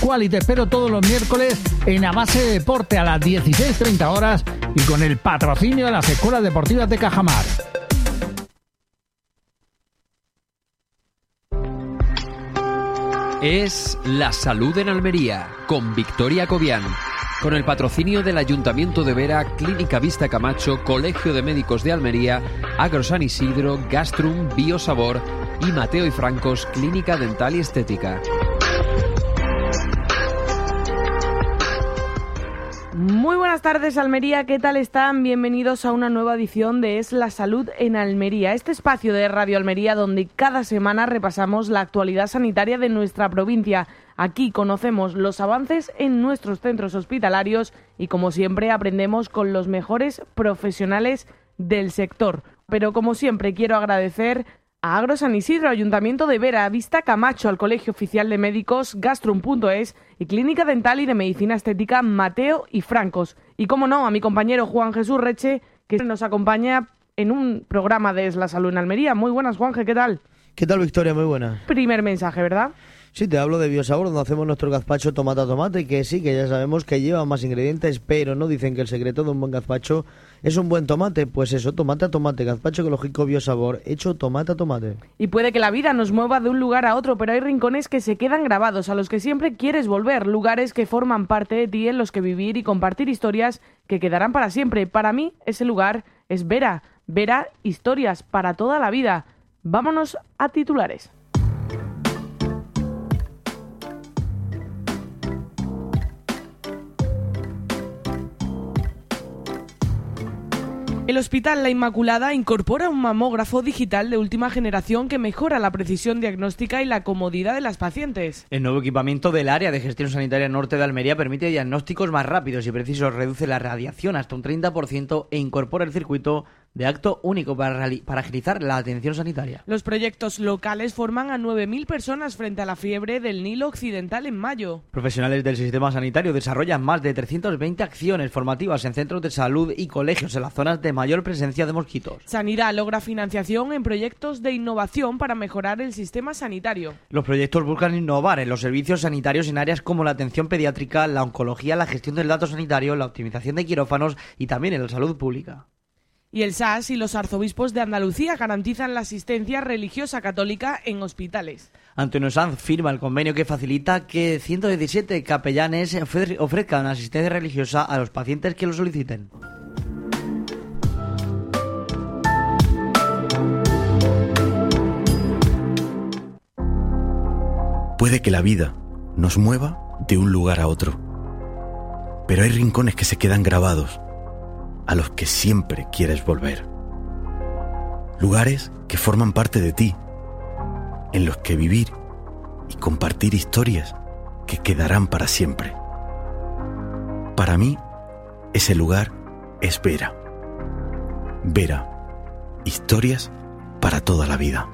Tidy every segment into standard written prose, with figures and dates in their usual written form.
Quali. Te espero todos los miércoles en A Base de Deporte a las 16:30 horas y con el patrocinio de las Escuelas Deportivas de Cajamar. Es La Salud en Almería, con Victoria Cobian. Con el patrocinio del Ayuntamiento de Vera, Clínica Vista Camacho, Colegio de Médicos de Almería, Agro San Isidro, Gastrum, Biosabor y Mateo y Francos, Clínica Dental y Estética. Muy buenas tardes, Almería, ¿qué tal están? Bienvenidos a una nueva edición de Es la Salud en Almería, este espacio de Radio Almería donde cada semana repasamos la actualidad sanitaria de nuestra provincia. Aquí conocemos los avances en nuestros centros hospitalarios y, como siempre, aprendemos con los mejores profesionales del sector. Pero, como siempre, quiero agradecer a Agro San Isidro, Ayuntamiento de Vera, Vista Camacho, al Colegio Oficial de Médicos, Gastrum.es y Clínica Dental y de Medicina Estética Mateo y Francos. Y, como no, a mi compañero Juan Jesús Reche, que nos acompaña en un programa de Es la Salud en Almería. Muy buenas, Juanje, ¿qué tal? ¿Qué tal, Victoria? Muy buena. Primer mensaje, ¿verdad? Sí, te hablo de Biosabor, donde hacemos nuestro gazpacho tomate a tomate, que sí, que ya sabemos que lleva más ingredientes, pero no dicen que el secreto de un buen gazpacho es un buen tomate. Pues eso, tomate a tomate, gazpacho ecológico Biosabor, hecho tomate a tomate. Y puede que la vida nos mueva de un lugar a otro, pero hay rincones que se quedan grabados, a los que siempre quieres volver, lugares que forman parte de ti, en los que vivir y compartir historias que quedarán para siempre. Para mí, ese lugar es Vera. Vera, historias para toda la vida. Vámonos a titulares. El Hospital La Inmaculada incorpora un mamógrafo digital de última generación que mejora la precisión diagnóstica y la comodidad de las pacientes. El nuevo equipamiento del Área de Gestión Sanitaria Norte de Almería permite diagnósticos más rápidos y precisos, reduce la radiación hasta un 30% e incorpora el circuito de acto único para agilizar la atención sanitaria. Los proyectos locales forman a 9.000 personas frente a la fiebre del Nilo Occidental en mayo. Profesionales del sistema sanitario desarrollan más de 320 acciones formativas en centros de salud y colegios en las zonas de mayor presencia de mosquitos. Sanidad logra financiación en proyectos de innovación para mejorar el sistema sanitario. Los proyectos buscan innovar en los servicios sanitarios en áreas como la atención pediátrica, la oncología, la gestión del dato sanitario, la optimización de quirófanos y también en la salud pública. Y el SAS y los arzobispos de Andalucía garantizan la asistencia religiosa católica en hospitales. Antonio Sanz firma el convenio que facilita que 117 capellanes ofrezcan asistencia religiosa a los pacientes que lo soliciten. Puede que la vida nos mueva de un lugar a otro, pero hay rincones que se quedan grabados, a los que siempre quieres volver. Lugares que forman parte de ti, en los que vivir y compartir historias que quedarán para siempre. Para mí, ese lugar es Vera. Vera, historias para toda la vida.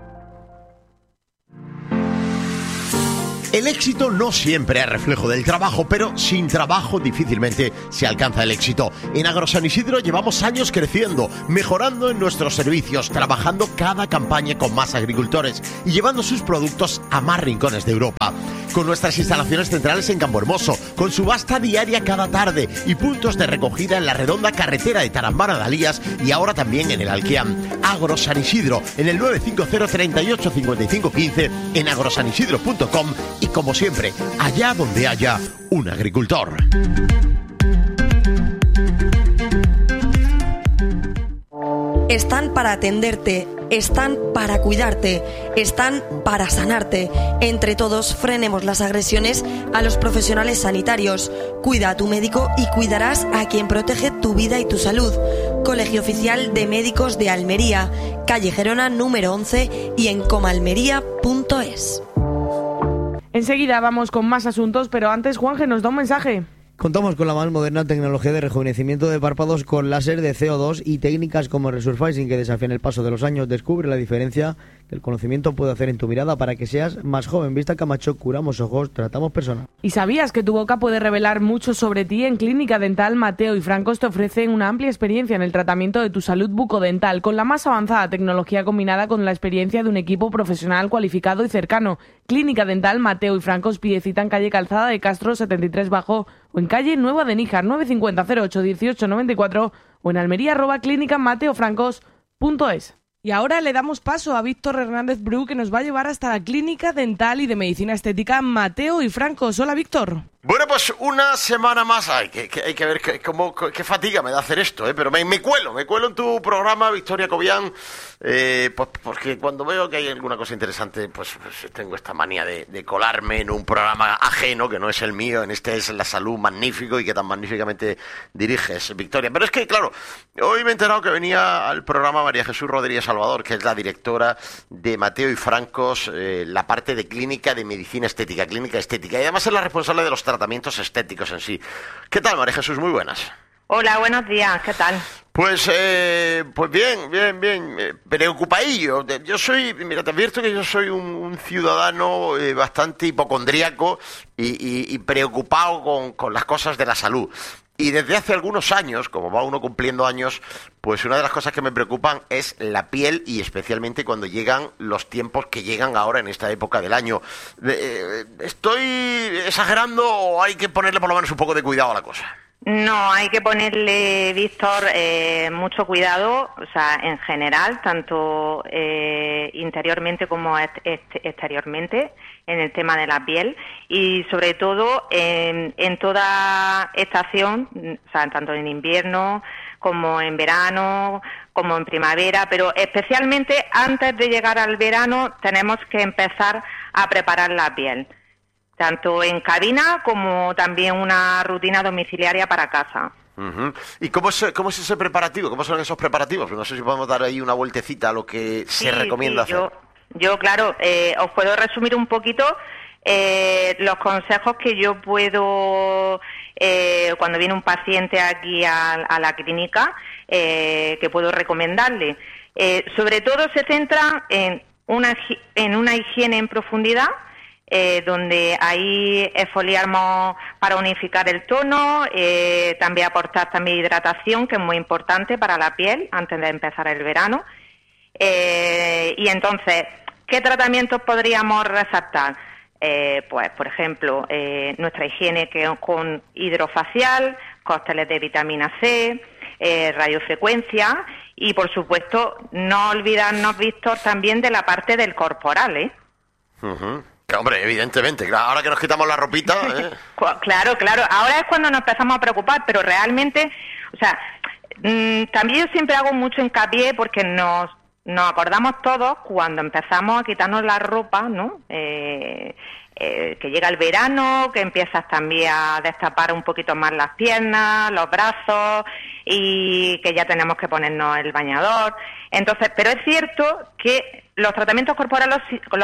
El éxito no siempre es reflejo del trabajo, pero sin trabajo difícilmente se alcanza el éxito. En Agro San Isidro llevamos años creciendo, mejorando en nuestros servicios, trabajando cada campaña con más agricultores y llevando sus productos a más rincones de Europa. Con nuestras instalaciones centrales en Campohermoso, con subasta diaria cada tarde y puntos de recogida en la redonda carretera de Tarambana de Alías y ahora también en el Alquiam. Agro San Isidro, en el 950 38 55 15, en agrosanisidro.com y, como siempre, allá donde haya un agricultor. Están para atenderte, están para cuidarte, están para sanarte. Entre todos frenemos las agresiones a los profesionales sanitarios. Cuida a tu médico y cuidarás a quien protege tu vida y tu salud. Colegio Oficial de Médicos de Almería, calle Gerona número 11 y en comalmería.es. Enseguida vamos con más asuntos, pero antes Juanje nos da un mensaje. Contamos con la más moderna tecnología de rejuvenecimiento de párpados con láser de CO2 y técnicas como Resurfacing que desafían el paso de los años. Descubre la diferencia que el conocimiento puede hacer en tu mirada para que seas más joven. Vista Camacho, curamos ojos, tratamos personas. ¿Y sabías que tu boca puede revelar mucho sobre ti? En Clínica Dental Mateo y Francos te ofrecen una amplia experiencia en el tratamiento de tu salud bucodental, con la más avanzada tecnología combinada con la experiencia de un equipo profesional cualificado y cercano. Clínica Dental Mateo y Francos, pide cita en calle Calzada de Castro 73 Bajo o en calle Nueva de Níjar 950 08 18 94 o en Almería @clínicamateofrancos.es. Y ahora le damos paso a Víctor Hernández Bru, que nos va a llevar hasta la Clínica Dental y de Medicina Estética Mateo y Francos. Hola, Víctor. Bueno, pues una semana más. Hay que ver qué fatiga me da hacer esto, pero me cuelo en tu programa, Victoria Cobian, pues porque cuando veo que hay alguna cosa interesante, pues tengo esta manía de colarme en un programa ajeno, que no es el mío. En este es La Salud, magnífico, y que tan magníficamente diriges, Victoria. Pero es que, claro, hoy me he enterado que venía al programa María Jesús Rodríguez Salvador, que es la directora de Mateo y Francos, la parte de clínica de medicina estética, clínica estética, y además es la responsable de los tratamientos estéticos en sí. ¿Qué tal, María Jesús? Muy buenas. Hola, buenos días, ¿qué tal? Pues bien, preocupadillo. Mira, te advierto que yo soy un ciudadano bastante hipocondríaco y preocupado con las cosas de la salud. Y desde hace algunos años, como va uno cumpliendo años, pues una de las cosas que me preocupan es la piel, y especialmente cuando llegan los tiempos que llegan ahora en esta época del año. ¿Estoy exagerando o hay que ponerle por lo menos un poco de cuidado a la cosa? No, hay que ponerle, Víctor, mucho cuidado, o sea, en general, tanto interiormente como exteriormente, en el tema de la piel, y sobre todo en toda estación, o sea, tanto en invierno como en verano, como en primavera, pero especialmente antes de llegar al verano tenemos que empezar a preparar la piel, tanto en cabina como también una rutina domiciliaria para casa. Uh-huh. ¿Y cómo es ese preparativo? ¿Cómo son esos preparativos? No sé si podemos dar ahí una vueltecita a lo que se recomienda hacer. Yo claro, os puedo resumir un poquito los consejos que yo puedo, cuando viene un paciente aquí a la clínica, que puedo recomendarle. Sobre todo se centra en una higiene en profundidad, donde ahí exfoliamos para unificar el tono, también aportar también hidratación, que es muy importante para la piel antes de empezar el verano. Y entonces, ¿qué tratamientos podríamos resaltar? Pues, por ejemplo, nuestra higiene con hidrofacial, cócteles de vitamina C, radiofrecuencia y, por supuesto, no olvidarnos, Víctor, también de la parte del corporal, ¿eh? Uh-huh. Hombre, evidentemente, claro, ahora que nos quitamos la ropita... Claro, ahora es cuando nos empezamos a preocupar, pero realmente, o sea, también yo siempre hago mucho hincapié porque nos acordamos todos cuando empezamos a quitarnos la ropa, ¿no? Que llega el verano, que empiezas también a destapar un poquito más las piernas, los brazos, y que ya tenemos que ponernos el bañador. Entonces, pero es cierto que los tratamientos corporales,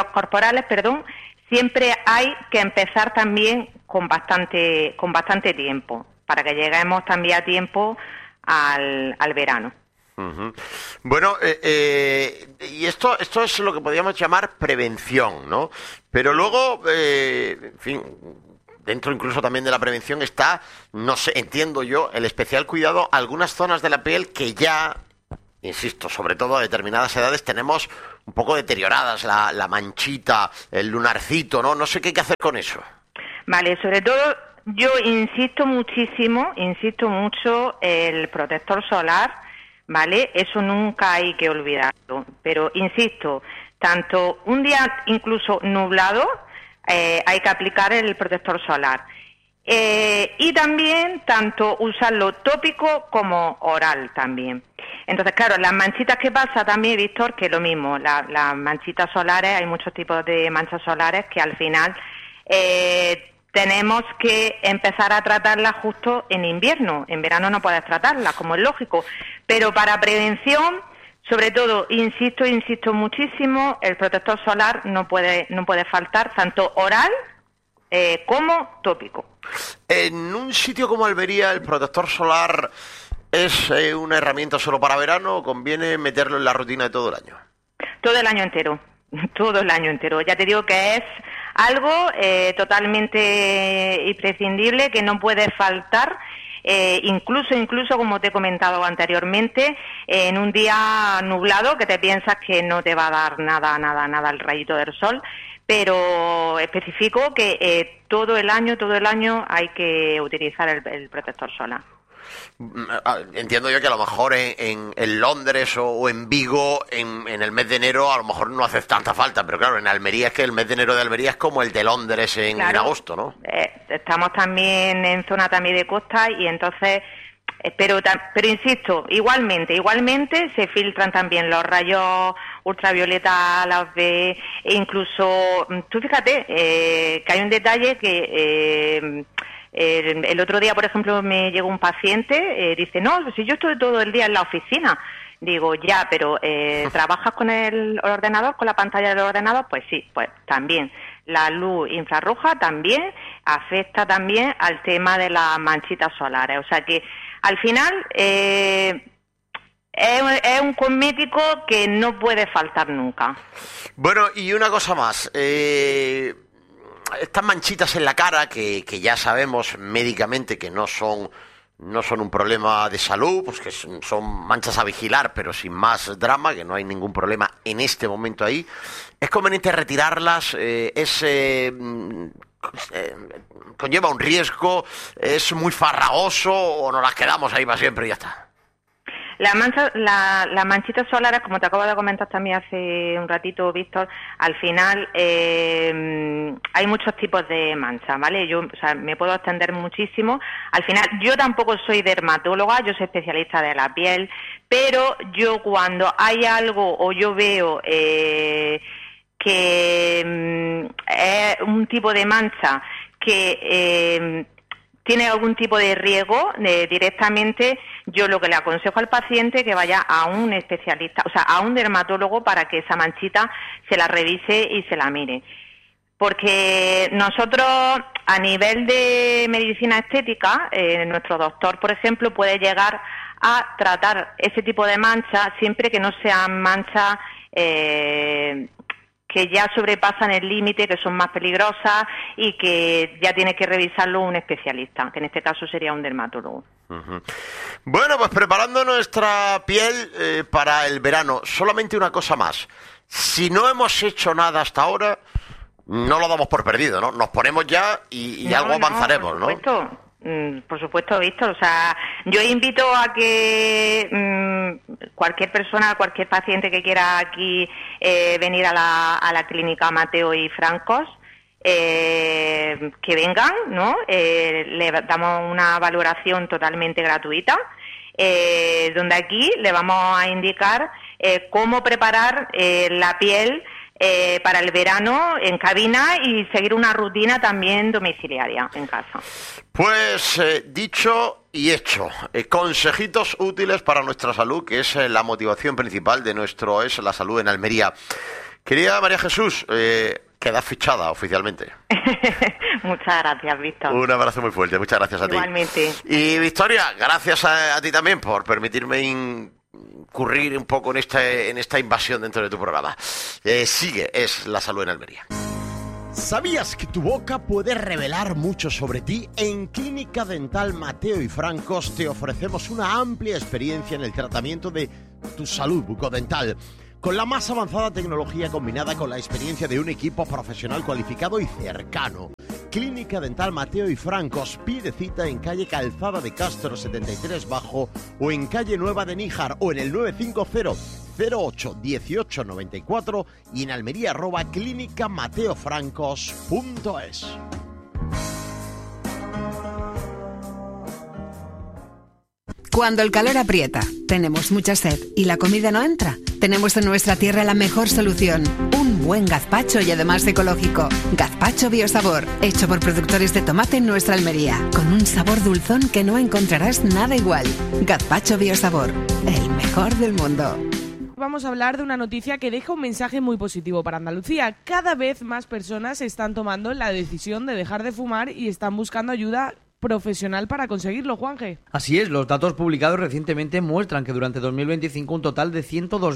siempre hay que empezar también con bastante tiempo, para que lleguemos también a tiempo al verano. Uh-huh. Bueno, y esto es lo que podríamos llamar prevención, ¿no? Pero luego, en fin, dentro incluso también de la prevención está, no sé, entiendo yo, el especial cuidado a algunas zonas de la piel que ya, insisto, sobre todo a determinadas edades tenemos un poco deterioradas, la manchita, el lunarcito, ¿no? No sé qué hay que hacer con eso. Vale, sobre todo yo insisto mucho el protector solar, ¿vale? Eso nunca hay que olvidarlo. Pero insisto, tanto un día incluso nublado, hay que aplicar el protector solar. Y también tanto usarlo tópico como oral también. Entonces, claro, las manchitas, ¿qué pasa también, Víctor? Que lo mismo, las manchitas solares, hay muchos tipos de manchas solares que al final tenemos que empezar a tratarlas justo en invierno. En verano no puedes tratarlas, como es lógico. Pero para prevención, sobre todo, insisto muchísimo, el protector solar no puede faltar, tanto oral como tópico. En un sitio como Almería, ¿el protector solar es una herramienta solo para verano o conviene meterlo en la rutina de todo el año? Todo el año entero. todo el año entero. Ya te digo que es algo totalmente imprescindible, que no puede faltar, incluso como te he comentado anteriormente, en un día nublado que te piensas que no te va a dar nada el rayito del sol, pero especifico que todo el año hay que utilizar el protector solar. Entiendo yo que a lo mejor en Londres o en Vigo en el mes de enero a lo mejor no hace tanta falta, pero claro, en Almería es que el mes de enero de Almería es como el de Londres en agosto, ¿no? Estamos también en zona también de costa y entonces, pero insisto, igualmente se filtran también los rayos ultravioleta, las B, e incluso, tú fíjate que hay un detalle que... el otro día, por ejemplo, me llegó un paciente, dice, no, si yo estoy todo el día en la oficina. Digo, ya, pero ¿trabajas con el ordenador, con la pantalla del ordenador? Pues sí, pues también. La luz infrarroja también afecta también al tema de las manchitas solares. O sea que, al final, es un cosmético que no puede faltar nunca. Bueno, y una cosa más, estas manchitas en la cara que ya sabemos médicamente que no son un problema de salud, pues que son manchas a vigilar, pero sin más drama, que no hay ningún problema en este momento ahí. ¿Es conveniente retirarlas? ¿Conlleva un riesgo? ¿Es muy farragoso o nos las quedamos ahí para siempre y ya está? Las manchitas solares, como te acabo de comentar también hace un ratito, Víctor, al final hay muchos tipos de manchas, ¿vale? Yo me puedo extender muchísimo. Al final, yo tampoco soy dermatóloga, yo soy especialista de la piel, pero yo cuando hay algo o yo veo que es un tipo de mancha que tiene algún tipo de riesgo, directamente yo lo que le aconsejo al paciente que vaya a un especialista, o sea, a un dermatólogo para que esa manchita se la revise y se la mire. Porque nosotros, a nivel de medicina estética, nuestro doctor, por ejemplo, puede llegar a tratar ese tipo de manchas siempre que no sean manchas que ya sobrepasan el límite, que son más peligrosas y que ya tiene que revisarlo un especialista, que en este caso sería un dermatólogo. Uh-huh. Bueno, pues preparando nuestra piel para el verano, solamente una cosa más. Si no hemos hecho nada hasta ahora, no lo damos por perdido, ¿no? Nos ponemos ya y algo avanzaremos, ¿no? Por supuesto, Víctor. O sea, yo invito a que cualquier persona, cualquier paciente que quiera aquí venir a la clínica Mateo y Francos, que vengan, ¿no? Le damos una valoración totalmente gratuita, donde aquí le vamos a indicar cómo preparar la piel para el verano en cabina y seguir una rutina también domiciliaria en casa. Pues dicho y hecho, consejitos útiles para nuestra salud, que es la motivación principal de nuestro Es la Salud en Almería. Querida María Jesús, queda fichada oficialmente. Muchas gracias, Víctor. Un abrazo muy fuerte, muchas gracias a ti. Igualmente. Y Victoria, gracias a ti también por permitirme incurrir un poco en esta invasión dentro de tu programa. Sigue Es la Salud en Almería. ¿Sabías que tu boca puede revelar mucho sobre ti? En Clínica Dental Mateo y Francos te ofrecemos una amplia experiencia en el tratamiento de tu salud bucodental, con la más avanzada tecnología combinada con la experiencia de un equipo profesional cualificado y cercano. Clínica Dental Mateo y Francos, pide cita en calle Calzada de Castro 73 Bajo o en calle Nueva de Níjar o en el 950-08-1894 y en Almería @clínicamateofrancos.es. Cuando el calor aprieta, tenemos mucha sed y la comida no entra, tenemos en nuestra tierra la mejor solución, un buen gazpacho y además ecológico. Gazpacho Biosabor, hecho por productores de tomate en nuestra Almería, con un sabor dulzón que no encontrarás nada igual. Gazpacho Biosabor, el mejor del mundo. Vamos a hablar de una noticia que deja un mensaje muy positivo para Andalucía. Cada vez más personas están tomando la decisión de dejar de fumar y están buscando ayuda profesional para conseguirlo, Juanje. Así es, los datos publicados recientemente muestran que durante 2025 un total de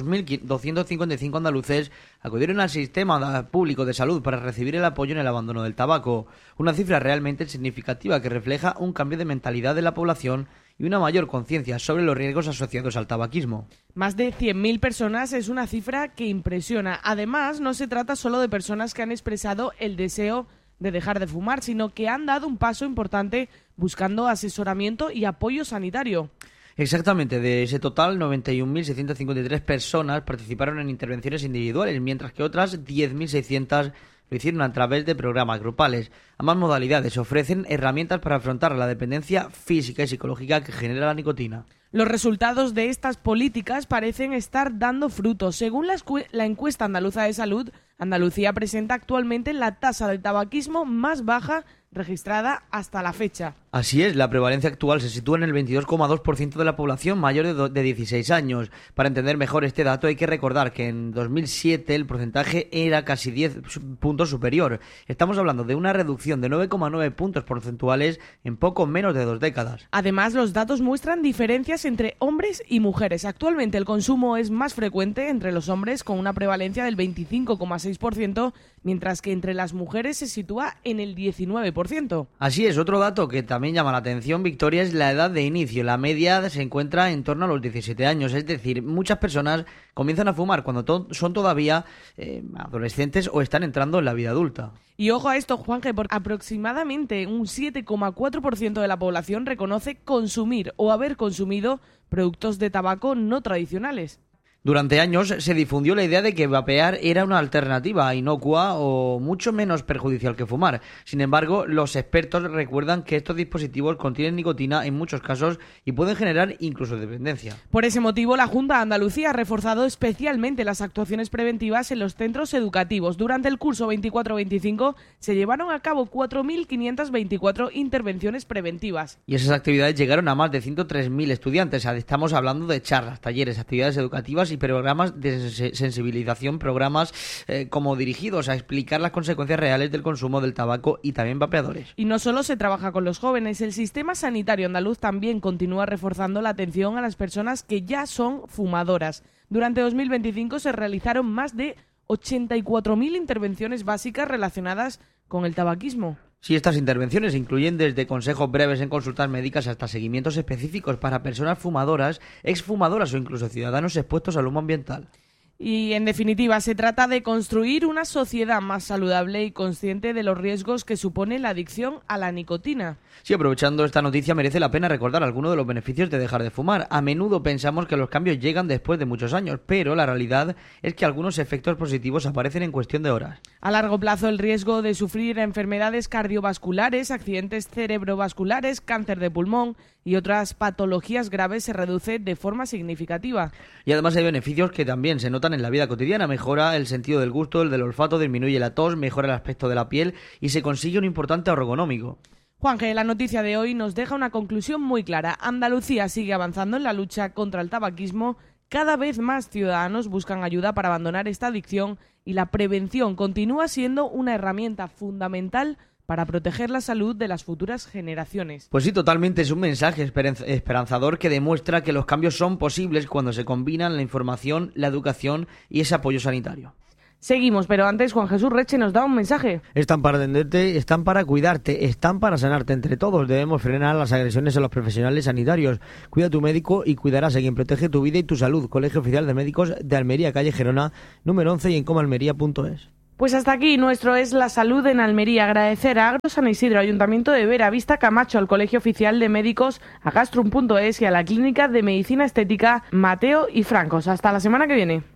102.255 andaluces acudieron al sistema público de salud para recibir el apoyo en el abandono del tabaco, una cifra realmente significativa que refleja un cambio de mentalidad de la población y una mayor conciencia sobre los riesgos asociados al tabaquismo. Más de 100.000 personas es una cifra que impresiona. Además, no se trata solo de personas que han expresado el deseo de dejar de fumar, sino que han dado un paso importante buscando asesoramiento y apoyo sanitario. Exactamente, de ese total, 91.653 personas participaron en intervenciones individuales, mientras que otras 10.600 lo hicieron a través de programas grupales. Ambas modalidades ofrecen herramientas para afrontar la dependencia física y psicológica que genera la nicotina. Los resultados de estas políticas parecen estar dando frutos. Según la encuesta andaluza de salud, Andalucía presenta actualmente la tasa de tabaquismo más baja registrada hasta la fecha. Así es, la prevalencia actual se sitúa en el 22,2% de la población mayor de 16 años. Para entender mejor este dato hay que recordar que en 2007 el porcentaje era casi 10 puntos superior. Estamos hablando de una reducción de 9,9 puntos porcentuales en poco menos de 2 décadas. Además, los datos muestran diferencias entre hombres y mujeres. Actualmente el consumo es más frecuente entre los hombres con una prevalencia del 25,6%, mientras que entre las mujeres se sitúa en el 19%. Así es, otro dato que también llama la atención, Victoria, es la edad de inicio. La media se encuentra en torno a los 17 años, es decir, muchas personas comienzan a fumar cuando son todavía adolescentes o están entrando en la vida adulta. Y ojo a esto, Juanje, porque aproximadamente un 7,4% de la población reconoce consumir o haber consumido productos de tabaco no tradicionales. Durante años se difundió la idea de que vapear era una alternativa inocua o mucho menos perjudicial que fumar. Sin embargo, los expertos recuerdan que estos dispositivos contienen nicotina en muchos casos y pueden generar incluso dependencia. Por ese motivo, la Junta de Andalucía ha reforzado especialmente las actuaciones preventivas en los centros educativos. Durante el curso 24-25 se llevaron a cabo 4.524 intervenciones preventivas. Y esas actividades llegaron a más de 103.000 estudiantes. Estamos hablando de charlas, talleres, actividades educativas y programas de sensibilización, programas como dirigidos a explicar las consecuencias reales del consumo del tabaco y también vapeadores. Y no solo se trabaja con los jóvenes, el sistema sanitario andaluz también continúa reforzando la atención a las personas que ya son fumadoras. Durante 2025 se realizaron más de 84.000 intervenciones básicas relacionadas con el tabaquismo. Sí, estas intervenciones incluyen desde consejos breves en consultas médicas hasta seguimientos específicos para personas fumadoras, exfumadoras o incluso ciudadanos expuestos al humo ambiental. Y, en definitiva, se trata de construir una sociedad más saludable y consciente de los riesgos que supone la adicción a la nicotina. Sí, aprovechando esta noticia merece la pena recordar algunos de los beneficios de dejar de fumar. A menudo pensamos que los cambios llegan después de muchos años, pero la realidad es que algunos efectos positivos aparecen en cuestión de horas. A largo plazo, el riesgo de sufrir enfermedades cardiovasculares, accidentes cerebrovasculares, cáncer de pulmón y otras patologías graves se reduce de forma significativa. Y además hay beneficios que también se notan en la vida cotidiana. Mejora el sentido del gusto, el del olfato, disminuye la tos, mejora el aspecto de la piel y se consigue un importante ahorro económico. Juanje, la noticia de hoy nos deja una conclusión muy clara. Andalucía sigue avanzando en la lucha contra el tabaquismo. Cada vez más ciudadanos buscan ayuda para abandonar esta adicción y la prevención continúa siendo una herramienta fundamental para proteger la salud de las futuras generaciones. Pues sí, totalmente, es un mensaje esperanzador que demuestra que los cambios son posibles cuando se combinan la información, la educación y ese apoyo sanitario. Seguimos, pero antes Juan Jesús Reche nos da un mensaje. Están para atenderte, están para cuidarte, están para sanarte. Entre todos debemos frenar las agresiones a los profesionales sanitarios. Cuida a tu médico y cuidarás a quien protege tu vida y tu salud. Colegio Oficial de Médicos de Almería, calle Gerona, número 11 y en comalmería.es. Pues hasta aquí nuestro Es la Salud en Almería. Agradecer a Agro San Isidro, Ayuntamiento de Vera, Vista Camacho, al Colegio Oficial de Médicos, a Gastrum.es y a la Clínica de Medicina Estética Mateo y Francos. Hasta la semana que viene.